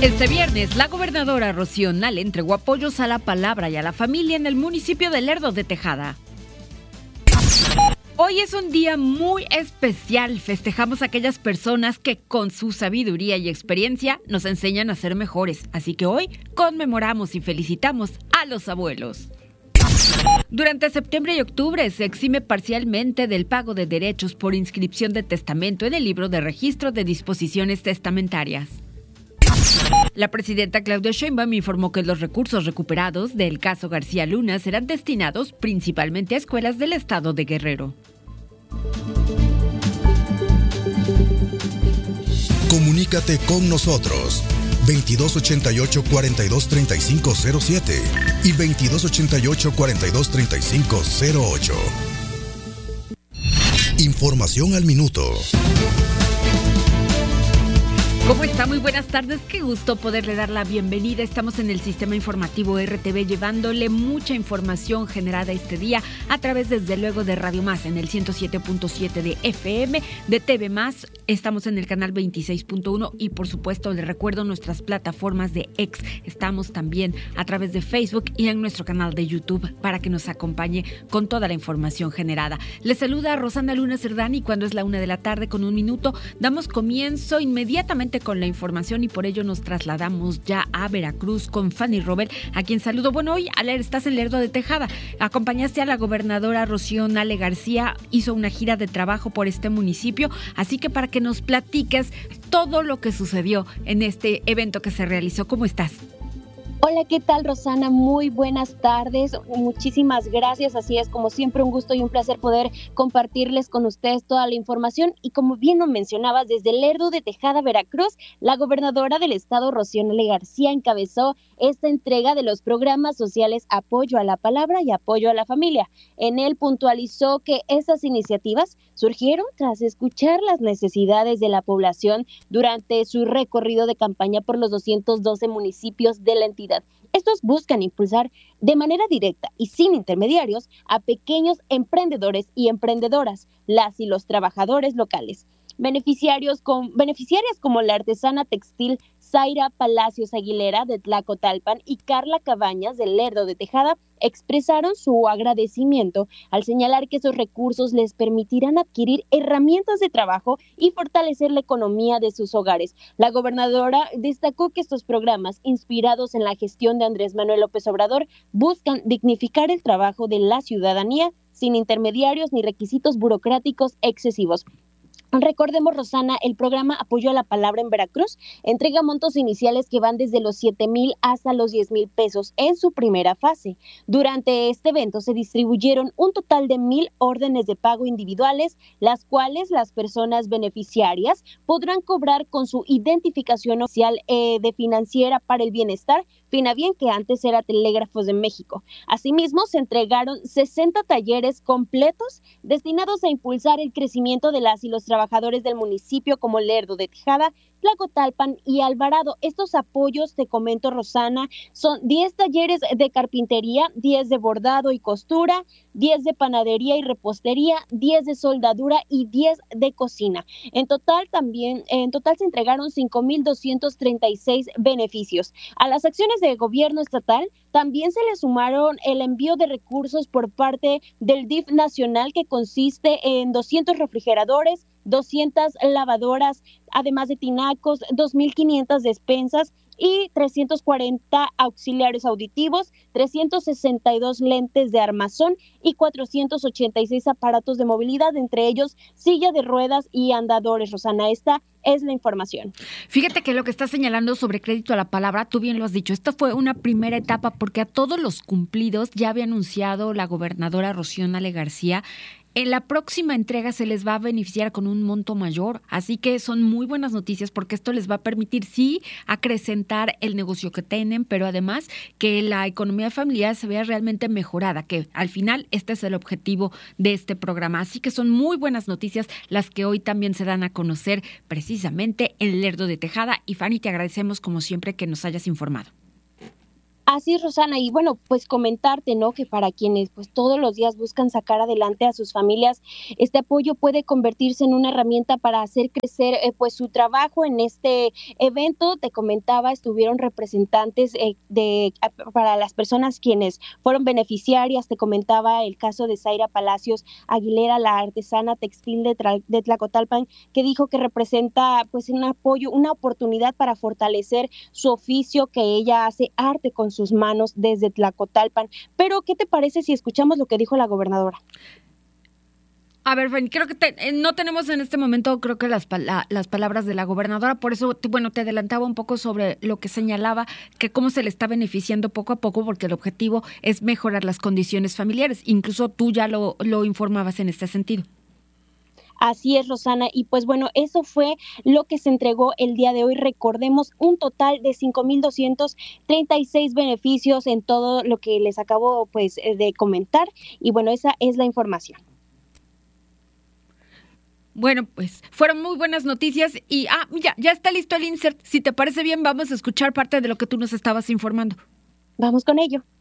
Este viernes, la gobernadora Rocío Nale entregó apoyos a la palabra y a la familia en el municipio de Lerdo de Tejada. Hoy es un día muy especial. Festejamos a aquellas personas que con su sabiduría y experiencia nos enseñan a ser mejores. Así que hoy conmemoramos y felicitamos a los abuelos. Durante septiembre y octubre se exime parcialmente del pago de derechos por inscripción de testamento en el libro de registro de disposiciones testamentarias. La presidenta Claudia Sheinbaum informó que los recursos recuperados del caso García Luna serán destinados principalmente a escuelas del estado de Guerrero. Comunícate con nosotros 2288-423507 y 2288-423508. Información al minuto. ¿Cómo está? Muy buenas tardes, qué gusto poderle dar la bienvenida. Estamos en el sistema informativo RTV llevándole mucha información generada este día a través desde luego de Radio Más en el 107.7 de FM, de TV Más, estamos en el canal 26.1 y por supuesto le recuerdo nuestras plataformas de X. Estamos también a través de Facebook y en nuestro canal de YouTube para que nos acompañe con toda la información generada. Les saluda Rosana Luna Cerdán y cuando es la 1:00 p.m, con un minuto, damos comienzo inmediatamente con la información y por ello nos trasladamos ya a Veracruz con Fanny Robel, a quien saludo. Bueno, hoy estás en Lerdo de Tejada, acompañaste a la gobernadora Rocío Nale García, hizo una gira de trabajo por este municipio, así que para que nos platiques todo lo que sucedió en este evento que se realizó. ¿Cómo estás? Hola, ¿qué tal, Rosana? Muy buenas tardes, muchísimas gracias, así es, como siempre un gusto y un placer poder compartirles con ustedes toda la información y como bien lo mencionabas, desde Lerdo de Tejada, Veracruz, la gobernadora del estado, Rocío Nale García, encabezó esta entrega de los programas sociales Apoyo a la Palabra y Apoyo a la Familia. En él puntualizó que estas iniciativas surgieron tras escuchar las necesidades de la población durante su recorrido de campaña por los 212 municipios de la entidad. Estos buscan impulsar de manera directa y sin intermediarios a pequeños emprendedores y emprendedoras, las y los trabajadores locales. Beneficiarias como la artesana textil Zaira Palacios Aguilera de Tlacotalpan y Carla Cabañas de Lerdo de Tejada expresaron su agradecimiento al señalar que esos recursos les permitirán adquirir herramientas de trabajo y fortalecer la economía de sus hogares. La gobernadora destacó que estos programas, inspirados en la gestión de Andrés Manuel López Obrador, buscan dignificar el trabajo de la ciudadanía sin intermediarios ni requisitos burocráticos excesivos. Recordemos, Rosana, el programa Apoyo a la Palabra en Veracruz entrega montos iniciales que van desde los 7,000 hasta los 10,000 pesos en su primera fase. Durante este evento se distribuyeron un total de 1,000 órdenes de pago individuales, las cuales las personas beneficiarias podrán cobrar con su identificación oficial de Financiera para el Bienestar, Finabien, que antes era Telégrafos de México. Asimismo, se entregaron 60 talleres completos destinados a impulsar el crecimiento de las y los trabajadores del municipio como Lerdo de Tejada, Tlacotalpan y Alvarado. Estos apoyos, te comento, Rosana, son 10 talleres de carpintería, 10 de bordado y costura, 10 de panadería y repostería, 10 de soldadura y 10 de cocina. En total se entregaron 5,236 beneficios. A las acciones de gobierno estatal también se le sumaron el envío de recursos por parte del DIF nacional, que consiste en 200 refrigeradores, 200 lavadoras, además de tinacos, 2,500 despensas y 340 auxiliares auditivos, 362 lentes de armazón y 486 aparatos de movilidad, entre ellos silla de ruedas y andadores. Rosana, esta es la información. Fíjate que lo que estás señalando sobre crédito a la palabra, tú bien lo has dicho, esta fue una primera etapa porque a todos los cumplidos ya había anunciado la gobernadora Rocío Nale García. En la próxima entrega se les va a beneficiar con un monto mayor, así que son muy buenas noticias porque esto les va a permitir, sí, acrecentar el negocio que tienen, pero además que la economía familiar se vea realmente mejorada, que al final este es el objetivo de este programa. Así que son muy buenas noticias las que hoy también se dan a conocer precisamente en Lerdo de Tejada. Y Fanny, te agradecemos como siempre que nos hayas informado. Así es, Rosana, y bueno, pues comentarte, ¿no? Que para quienes pues todos los días buscan sacar adelante a sus familias, este apoyo puede convertirse en una herramienta para hacer crecer pues su trabajo. En este evento, te comentaba, estuvieron representantes para las personas quienes fueron beneficiarias. Te comentaba el caso de Zaira Palacios Aguilera, la artesana textil de Tlacotalpan, que dijo que representa pues un apoyo, una oportunidad para fortalecer su oficio, que ella hace arte con sus manos desde Tlacotalpan. Pero, ¿qué te parece si escuchamos lo que dijo la gobernadora? A ver, Fanny, creo que no tenemos en este momento, creo que las palabras de la gobernadora, por eso, te adelantaba un poco sobre lo que señalaba, que cómo se le está beneficiando poco a poco, porque el objetivo es mejorar las condiciones familiares. Incluso tú ya lo informabas en este sentido. Así es, Rosana, y pues bueno, eso fue lo que se entregó el día de hoy. Recordemos un total de 5,236 beneficios en todo lo que les acabo pues de comentar, y bueno, esa es la información. Bueno, pues fueron muy buenas noticias y ya está listo el insert. Si te parece bien, vamos a escuchar parte de lo que tú nos estabas informando. Vamos con ello.